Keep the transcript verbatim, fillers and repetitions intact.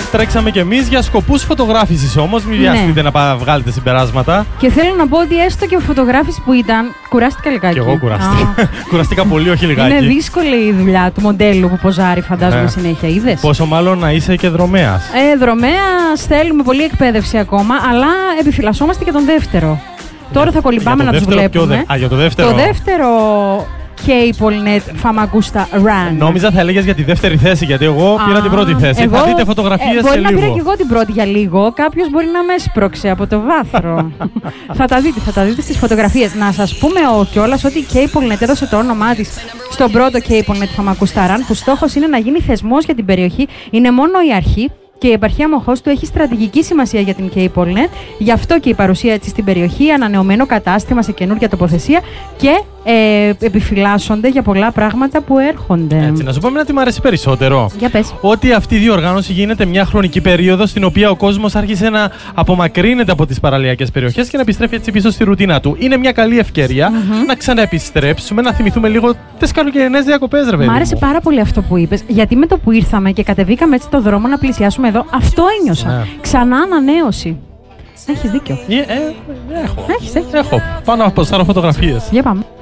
τρέξαμε κι εμείς για σκοπούς φωτογράφησης όμως. Μην βιαστείτε ναι. να βγάλετε συμπεράσματα. Και θέλω να πω ότι έστω και φωτογράφηση που ήταν, κουράστηκα λιγάκι. Κι εγώ κουράστηκα. Ah. κουραστήκα πολύ, όχι λιγάκι. Είναι δύσκολη η δουλειά του μοντέλου που ποζάρει, φαντάζομαι, ναι. συνέχεια. Είδες. Πόσο μάλλον να είσαι και δρομέας. Ε, δρομέας, θέλουμε πολλή εκπαίδευση ακόμα, αλλά επιφυλασσόμαστε και τον δεύτερο. Τώρα θα κολυμπάμε να τους βλέπουμε. Δε... Α, για το δεύτερο. Το δεύτερο CableNet Famagusta Run. Νόμιζα θα έλεγες για τη δεύτερη θέση, γιατί εγώ Α, πήρα την πρώτη θέση. Εγώ... Θα δείτε φωτογραφίες ε, σε μπορεί λίγο. Μπορεί να πήρα και εγώ την πρώτη για λίγο. Κάποιος μπορεί να με έσπρωξε από το βάθρο. θα τα δείτε, θα τα δείτε στις φωτογραφίες. Να σας πούμε κιόλας ότι η CableNet έδωσε το όνομά της στον πρώτο CableNet Famagusta Run, που στόχος είναι να γίνει θεσμός για την περιοχή. Είναι μόνο η αρχή. Και η επαρχία Μοχώς του έχει στρατηγική σημασία για την CableNet, γι' αυτό και η παρουσία της στην περιοχή, ανανεωμένο κατάστημα σε καινούργια τοποθεσία και ε, επιφυλάσσονται για πολλά πράγματα που έρχονται. Έτσι, να σου πω τι μου αρέσει περισσότερο. Για πες. Ότι αυτή η διοργάνωση γίνεται μια χρονική περίοδο στην οποία ο κόσμος άρχισε να απομακρύνεται από τις παραλιακές περιοχές και να επιστρέφει έτσι πίσω στη ρουτίνα του. Είναι μια καλή ευκαιρία mm-hmm. να ξαναεπιστρέψουμε, να θυμηθούμε λίγο τις καλοκαιρινές διακοπές, ρε παιδί. Μ' άρεσε πάρα πολύ αυτό που είπες, γιατί με το που ήρθαμε και κατεβήκαμε έτσι το δρόμο να πλησιάσουμε εδώ, αυτό ένιωσα. Ναι. Ξανά ανανέωση. Έχεις δίκιο. Ε, ε, έχω. Έχεις, έχεις. Έχω. Πάνω από σαρώ φωτογραφίες. Για πάμε.